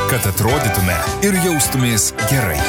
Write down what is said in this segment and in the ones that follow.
kad atrodytume ir jaustumės gerai.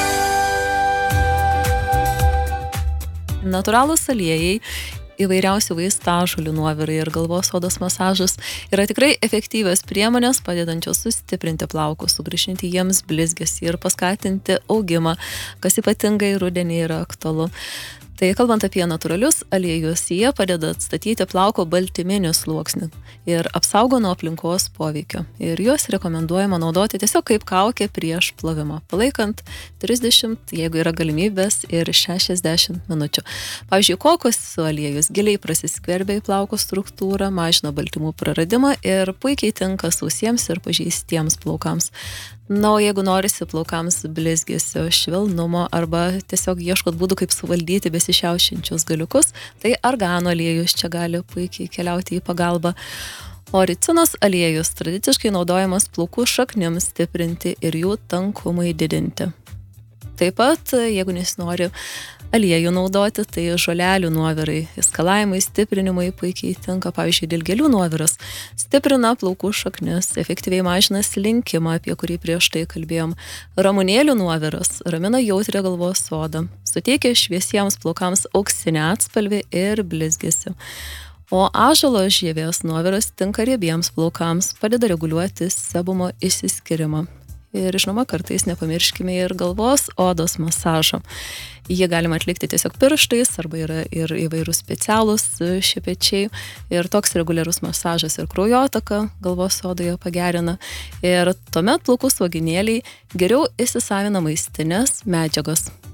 Natūralūs aliejai, įvairiausių vaistažolių nuovirai ir galvos odos masažas yra tikrai efektyvios priemonės, padedančios sustiprinti plaukus, sugrįžinti jiems blizgesį ir paskatinti augimą, kas ypatingai rudenį yra aktualu. Tai kalbant apie natūralius aliejus, jie padeda atstatyti plauko baltyminį sluoksnį ir apsaugo nuo aplinkos poveikio. Ir juos rekomenduojama naudoti tiesiog kaip kaukė prieš plovimą, palaikant 30, jeigu yra galimybės, ir 60 minučių. Pavyzdžiui, kokosų aliejus giliai prasiskverbia į plauko struktūrą, mažina baltymų praradimą ir puikiai tinka sausiems ir pažeistiems plaukams. Na, o jeigu norisi plaukams blizgesio, švelnumo arba tiesiog ieškot būdų, kaip suvaldyti besišiaušiančius galiukus, tai argano aliejus čia gali puikiai keliauti į pagalbą. O ricinos aliejus tradiciškai naudojamas plaukų šaknims stiprinti ir jų tankumui didinti. Taip pat, jeigu nesinori aliejų naudoti, tai žolelių nuovirai, skalavimai, stiprinimai puikiai tinka, pavyzdžiui, dilgėlių nuoviras stiprina plaukų šaknis, efektyviai mažina slinkimą, apie kurį prieš tai kalbėjom. Ramunėlių nuoviras ramina jautrią galvos odą, suteikia šviesiems plaukams auksinę atspalvį ir blizgesį. O ąžuolo žievės nuoviras tinka riebiems plaukams, padeda reguliuoti sebumo išsiskyrimą. Ir žinoma, kartais nepamirškime ir galvos odos masažo. Jį galima atlikti tiesiog pirštais, arba yra ir įvairūs specialūs šepečiai. Ir toks reguliarus masažas ir kraujotaką galvos odoje pagerina. Ir tuomet plaukų svuoginėliai geriau įsisavina maistinės medžiagos.